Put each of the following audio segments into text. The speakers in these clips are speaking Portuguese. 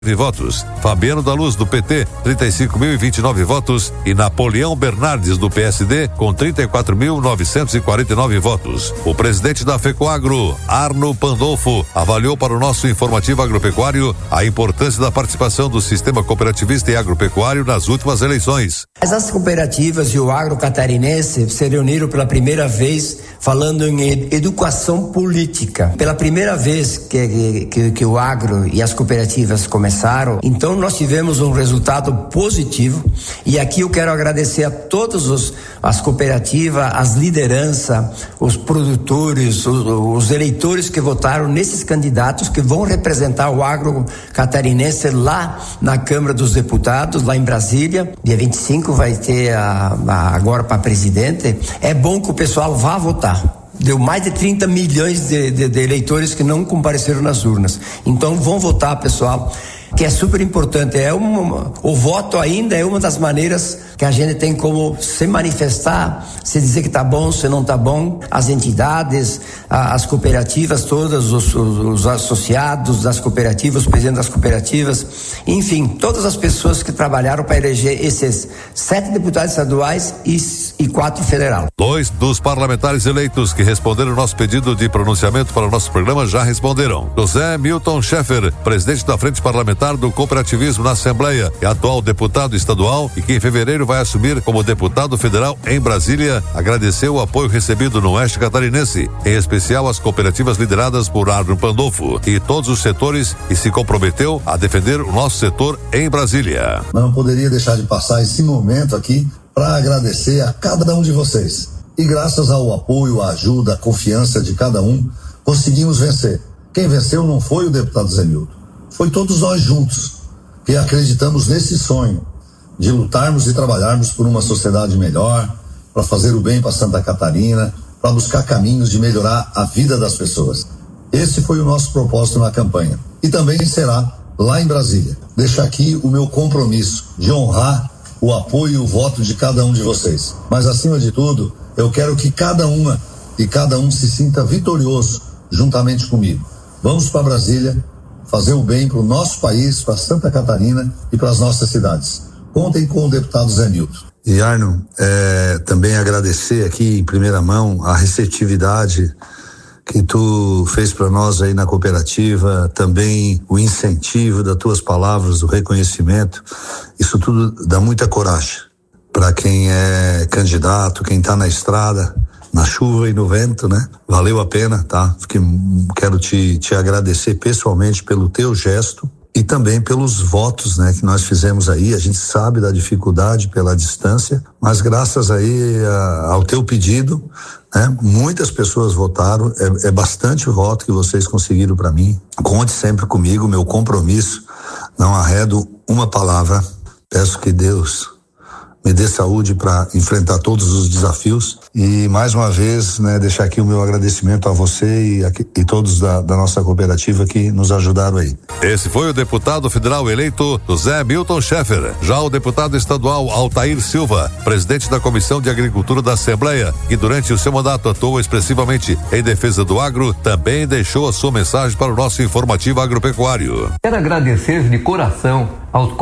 votos, Fabiano da Luz do PT 35.029 votos e Napoleão Bernardes do PSD com 34.949 votos. O presidente da FECOAGRO, Arno Pandolfo, avaliou para o nosso informativo agropecuário a importância da participação do sistema cooperativista e agropecuário nas últimas eleições. As cooperativas e o agro catarinense se reuniram pela primeira vez falando em educação política. Pela primeira vez que o agro e as cooperativas começaram, então nós tivemos um resultado positivo e aqui eu quero agradecer a todas as cooperativas, as lideranças, os produtores, os eleitores que votaram nesses candidatos que vão representar o agro catarinense lá na Câmara dos Deputados, lá em Brasília. Dia 25 vai ter agora para presidente. É bom que o pessoal vá votar. Deu mais de 30 milhões de eleitores que não compareceram nas urnas. Então vão votar, pessoal, que é super importante. O voto ainda é uma das maneiras que a gente tem como se manifestar, se dizer que tá bom, se não tá bom. As entidades, as cooperativas todas, os associados das cooperativas, os presidentes das cooperativas, enfim, todas as pessoas que trabalharam para eleger esses 7 deputados estaduais e 4 federal. 2 dos parlamentares eleitos que responderam ao nosso pedido de pronunciamento para o nosso programa já responderam. José Milton Schaeffer, presidente da Frente Parlamentar do Cooperativismo na Assembleia, é atual deputado estadual e que em fevereiro vai assumir como deputado federal em Brasília, agradeceu o apoio recebido no Oeste Catarinense, em especial as cooperativas lideradas por Arno Pandolfo e todos os setores, e se comprometeu a defender o nosso setor em Brasília. Mas não poderia deixar de passar esse momento aqui para agradecer a cada um de vocês. E graças ao apoio, à ajuda, à confiança de cada um, conseguimos vencer. Quem venceu não foi o deputado Zé Milton, foi todos nós juntos, que acreditamos nesse sonho de lutarmos e trabalharmos por uma sociedade melhor, para fazer o bem para Santa Catarina, para buscar caminhos de melhorar a vida das pessoas. Esse foi o nosso propósito na campanha. E também será lá em Brasília. Deixar aqui o meu compromisso de honrar o apoio e o voto de cada um de vocês. Mas, acima de tudo, eu quero que cada uma e cada um se sinta vitorioso juntamente comigo. Vamos para Brasília fazer o bem para o nosso país, para Santa Catarina e para as nossas cidades. Contem com o deputado Zé Milton. E Arno, também agradecer aqui em primeira mão a receptividade que tu fez para nós aí na cooperativa, também o incentivo das tuas palavras, o reconhecimento. Isso tudo dá muita coragem para quem é candidato, quem está na estrada, na chuva e no vento, né? Valeu a pena, tá? Quero te agradecer pessoalmente pelo teu gesto e também pelos votos, né, que nós fizemos aí. A gente sabe da dificuldade pela distância, mas graças aí ao teu pedido, né, muitas pessoas votaram. É bastante voto que vocês conseguiram para mim. Conte sempre comigo, meu compromisso. Não arredo uma palavra. Peço que Deus me dê saúde para enfrentar todos os desafios e mais uma vez, né, deixar aqui o meu agradecimento a você e todos da nossa cooperativa que nos ajudaram aí. Esse foi o deputado federal eleito José Milton Schaeffer. Já o deputado estadual Altair Silva, presidente da Comissão de Agricultura da Assembleia, que durante o seu mandato atuou expressivamente em defesa do agro, também deixou a sua mensagem para o nosso informativo agropecuário. Quero agradecer de coração aos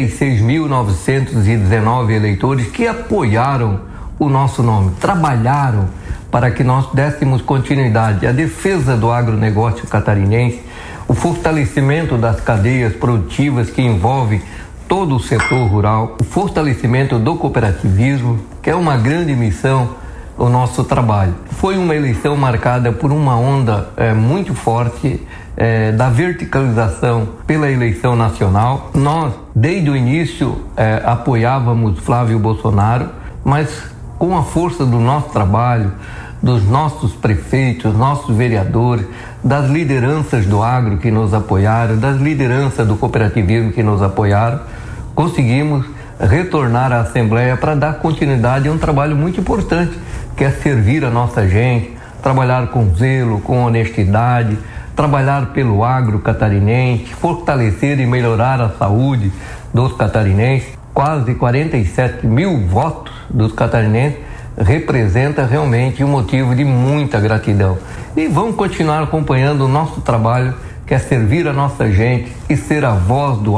46.919 eleitores que apoiaram o nosso nome, trabalharam para que nós dessemos continuidade à defesa do agronegócio catarinense, o fortalecimento das cadeias produtivas que envolve todo o setor rural, o fortalecimento do cooperativismo, que é uma grande missão, o nosso trabalho. Foi uma eleição marcada por uma onda muito forte da verticalização pela eleição nacional. Nós, desde o início, apoiávamos Flávio Bolsonaro, mas com a força do nosso trabalho, dos nossos prefeitos, nossos vereadores, das lideranças do agro que nos apoiaram, das lideranças do cooperativismo que nos apoiaram, conseguimos retornar à Assembleia para dar continuidade a um trabalho muito importante, que é servir a nossa gente, trabalhar com zelo, com honestidade, trabalhar pelo agro catarinense, fortalecer e melhorar a saúde dos catarinenses. Quase 47 mil votos dos catarinenses representa realmente um motivo de muita gratidão. E vamos continuar acompanhando o nosso trabalho, quer servir a nossa gente e ser a voz do